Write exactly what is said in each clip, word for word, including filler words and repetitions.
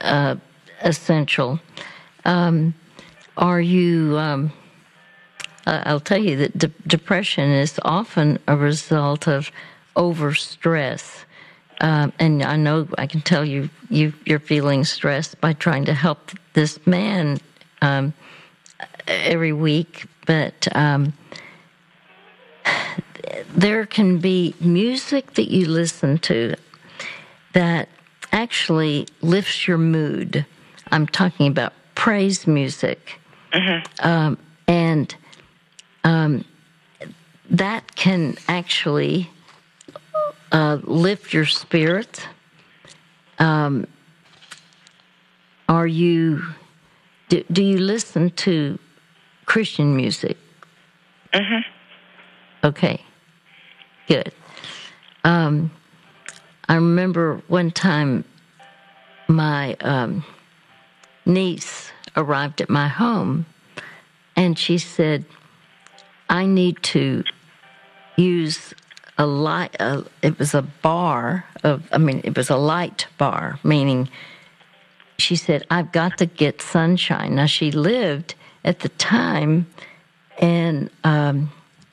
uh, essential. Um, are you? Um, I'll tell you that de- depression is often a result of overstress. Um, and I know I can tell you, you you're feeling stressed by trying to help this man um, every week, but um, there can be music that you listen to that actually lifts your mood. I'm talking about praise music, Mm-hmm. um, and um, that can actually uh, lift your spirit. Um, are you? Do, do you listen to Christian music? Mm-hmm. Okay, good. Um, I remember one time my um, niece arrived at my home, and she said, I need to use a light, uh, it was a bar of, I mean, it was a light bar, meaning she said, I've got to get sunshine. Now, she lived at the time in um,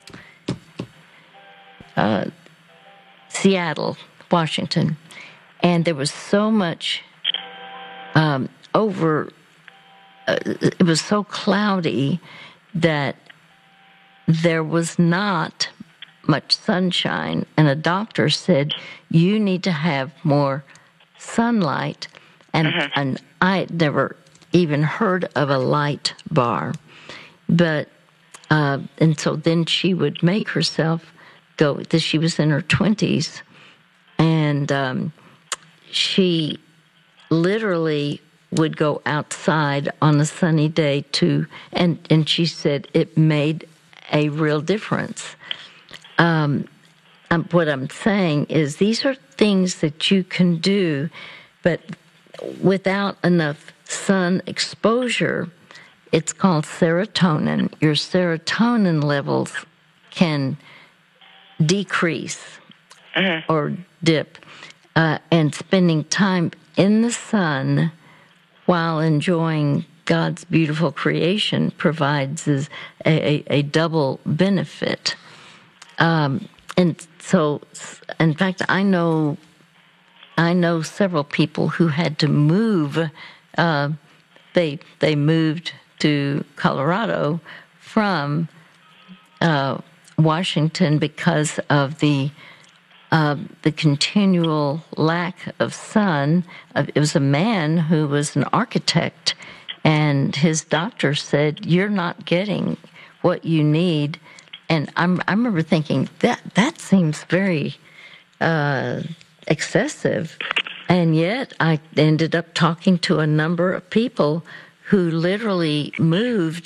uh, Seattle, Washington, and there was so much um, over, uh, it was so cloudy that there was not much sunshine, and a doctor said, you need to have more sunlight, and, Mm-hmm. and I had never even heard of a light bar, but, uh, and so then she would make herself go, this, she was in her twenties, and um, she literally would go outside on a sunny day to, and, and she said it made a real difference. Um, um, what I'm saying is these are things that you can do, but without enough sun exposure, it's called serotonin. Your serotonin levels can decrease Mm-hmm. or dip, uh, and spending time in the sun while enjoying God's beautiful creation provides a, a, a double benefit. Um, and so, in fact, I know I know several people who had to move. Uh, they they moved to Colorado from uh, Washington because of the uh, the continual lack of sun. Uh, it was a man who was an architect, and his doctor said, "You're not getting what you need." And I'm, I remember thinking that that seems very uh, excessive, and yet I ended up talking to a number of people who literally moved,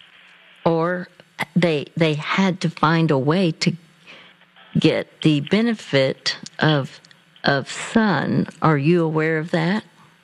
or they they had to find a way to get the benefit of of sun. Are you aware of that?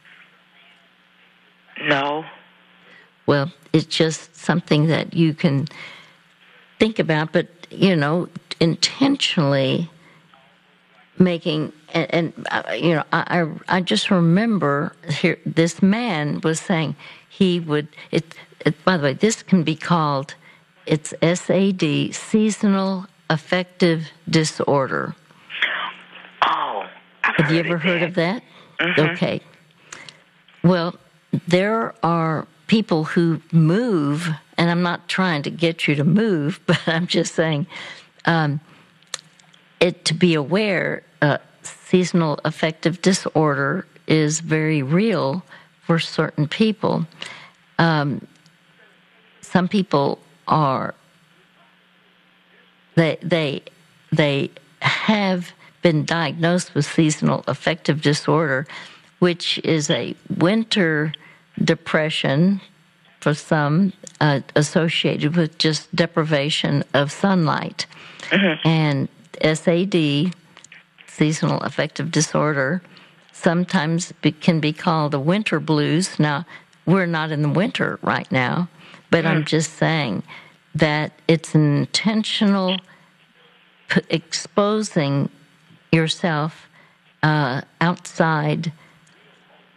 No. Well, it's just something that you can think about, but, you know, intentionally making, and, and uh, you know, I, I I just remember here, this man was saying he would, it, it, by the way, this can be called, it's S A D, seasonal affective disorder. Oh, I've Have heard you ever of heard that. of that? Mm-hmm. Okay. Well, there are people who move, and I'm not trying to get you to move, but I'm just saying um, it to be aware, uh, seasonal affective disorder is very real for certain people. Um, some people are, they, they, they have been diagnosed with seasonal affective disorder, which is a winter depression for some, uh, associated with just deprivation of sunlight. Mm-hmm. And S A D, seasonal affective disorder, sometimes be, can be called the winter blues. Now, we're not in the winter right now, but mm-hmm. I'm just saying that it's an intentional p- exposing yourself uh, outside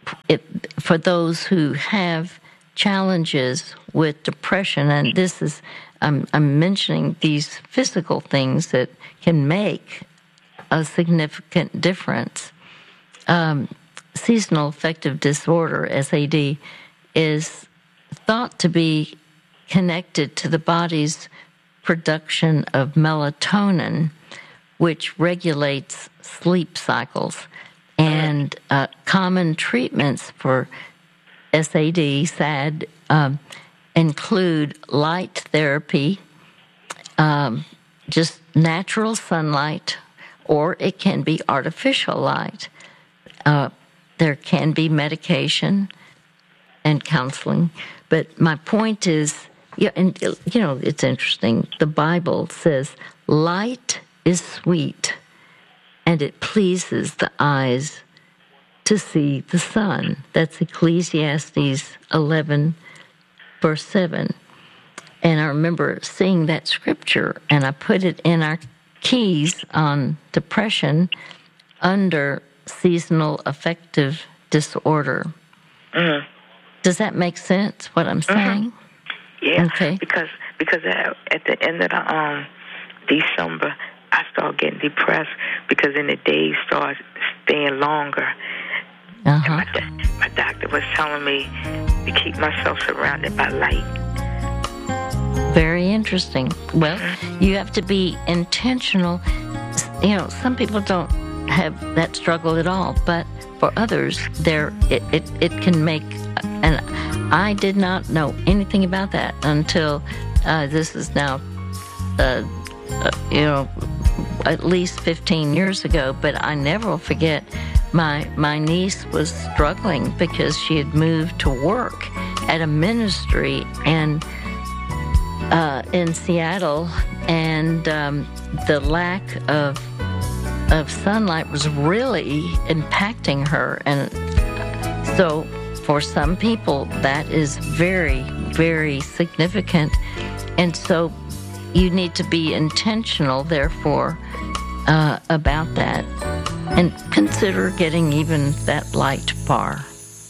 it, for those who have challenges with depression, and this is, I'm, I'm mentioning these physical things that can make a significant difference. Um, seasonal affective disorder, S A D, is thought to be connected to the body's production of melatonin, which regulates sleep cycles. And uh, common treatments for S A D, S A D, um, include light therapy, um, just natural sunlight, or it can be artificial light. Uh, there can be medication and counseling. But my point is, yeah, and you know, it's interesting. The Bible says, light is sweet, and it pleases the eyes to see the sun. That's Ecclesiastes eleven, verse seven. And I remember seeing that scripture, and I put it in our keys on depression under seasonal affective disorder. Mm-hmm. Does that make sense, what I'm saying? Mm-hmm. Yeah, okay. because because at, at the end of the um, December, I started getting depressed because then the days start staying longer. Uh-huh. And my, do- my doctor was telling me to keep myself surrounded by light. Very interesting. Well, mm-hmm. you have to be intentional. You know, some people don't have that struggle at all, but for others, there it, it, it can make, and I did not know anything about that until uh, this is now, uh, uh, you know, at least fifteen years ago, but I never will forget my my niece was struggling because she had moved to work at a ministry and uh, in Seattle, and um, the lack of of sunlight was really impacting her. And so for some people that is very, very significant. And so you need to be intentional, therefore, uh, about that, and consider getting even that light bar.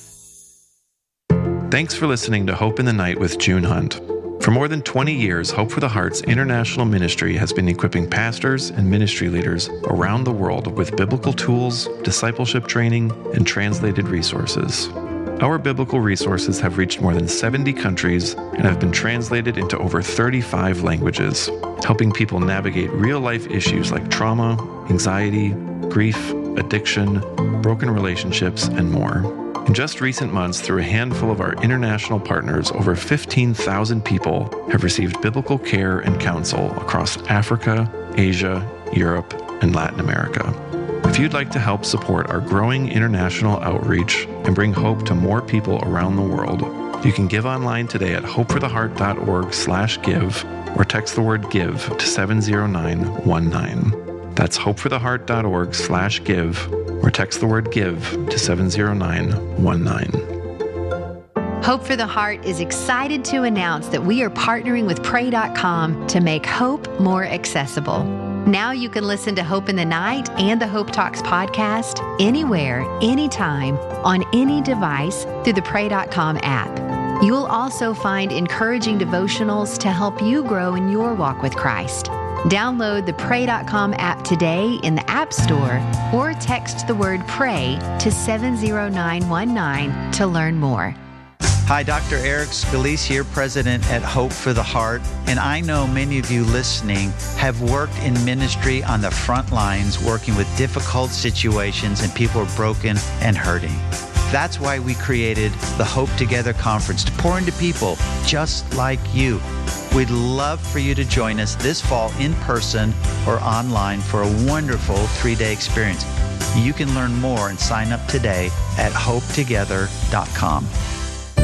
Thanks for listening to Hope in the Night with June Hunt. For more than twenty years, Hope for the Heart's international ministry has been equipping pastors and ministry leaders around the world with biblical tools, discipleship training, and translated resources. Our biblical resources have reached more than seventy countries and have been translated into over thirty-five languages, helping people navigate real-life issues like trauma, anxiety, grief, addiction, broken relationships, and more. In just recent months, through a handful of our international partners, over fifteen thousand people have received biblical care and counsel across Africa, Asia, Europe, and Latin America. If you'd like to help support our growing international outreach and bring hope to more people around the world, you can give online today at hopefortheheart.org slash give or text the word give to seven zero nine one nine. That's hopefortheheart.org slash give or text the word give to seven zero nine one nine. Hope for the Heart is excited to announce that we are partnering with pray dot com to make hope more accessible. Now you can listen to Hope in the Night and the Hope Talks podcast anywhere, anytime, on any device through the pray dot com app. You'll also find encouraging devotionals to help you grow in your walk with Christ. Download the pray dot com app today in the App Store or text the word PRAY to seven zero nine one nine to learn more. Hi, Doctor Eric Scalise here, President at Hope for the Heart. And I know many of you listening have worked in ministry on the front lines, working with difficult situations and people are broken and hurting. That's why we created the Hope Together Conference to pour into people just like you. We'd love for you to join us this fall in person or online for a wonderful three-day experience. You can learn more and sign up today at hope together dot com.